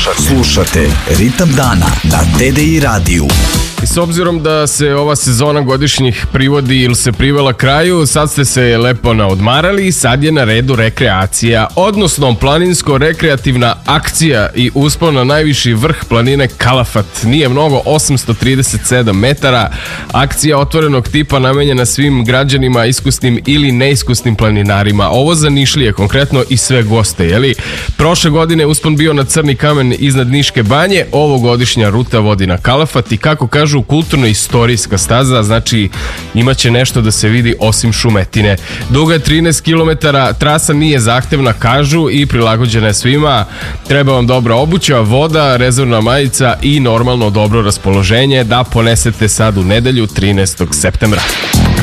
Slušate Ritam dana na TDI radiju. I s obzirom da se ova sezona godišnjih privodi ili se privela kraju, sad ste se lepo naodmarali i sad je na redu rekreacija, odnosno planinsko-rekreativna akcija i uspon na najviši vrh planine Kalafat. Nije mnogo, 837 metara. Akcija otvorenog tipa namenjena svim građanima, iskusnim ili neiskusnim planinarima. Ovo za Nišlije, konkretno i sve goste, jeli? Prošle godine uspon bio na Crni kamen iznad Niške banje, ovogodišnja ruta vodi na Kalafat i kako kažu kulturno-istorijska staza, znači imaće nešto da se vidi osim šumetine. Duga je 13 km, trasa nije zahtevna, kažu, i prilagođena je svima. Treba vam dobra obuća, voda, rezervna majica i normalno dobro raspoloženje da ponesete sad u nedelju 13. septembra.